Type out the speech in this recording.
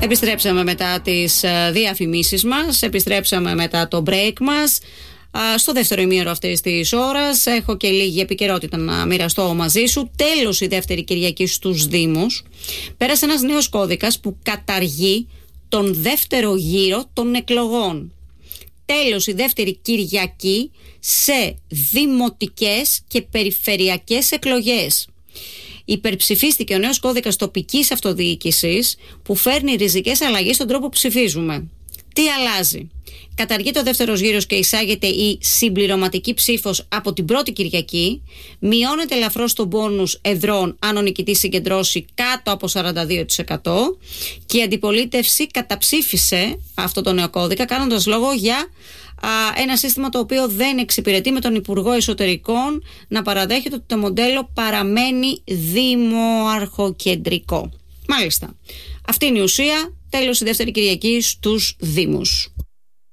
Επιστρέψαμε μετά τις διαφημίσεις μας, επιστρέψαμε μετά το break μας. Στο δεύτερο ημίωρο αυτής της ώρας έχω και λίγη επικαιρότητα να μοιραστώ μαζί σου. Τέλος η δεύτερη Κυριακή στους Δήμους. Πέρασε ένας νέος κώδικας που καταργεί τον δεύτερο γύρο των εκλογών. Τέλος η δεύτερη Κυριακή σε δημοτικές και περιφερειακές εκλογές. Υπερψηφίστηκε ο νέος κώδικας τοπικής αυτοδιοίκησης που φέρνει ριζικές αλλαγές στον τρόπο που ψηφίζουμε. Τι αλλάζει? Καταργείται ο δεύτερος γύρος και εισάγεται η συμπληρωματική ψήφος από την πρώτη Κυριακή. Μειώνεται ελαφρώς το μπόνους εδρών αν ο νικητής συγκεντρώσει κάτω από 42%. Και η αντιπολίτευση καταψήφισε αυτό το νέο κώδικα, κάνοντας λόγο για ένα σύστημα το οποίο δεν εξυπηρετεί, με τον Υπουργό Εσωτερικών να παραδέχεται ότι το μοντέλο παραμένει δημοαρχοκεντρικό. Μάλιστα. Αυτή είναι η ουσία. Τέλος η δεύτερη Κυριακή στους Δήμους.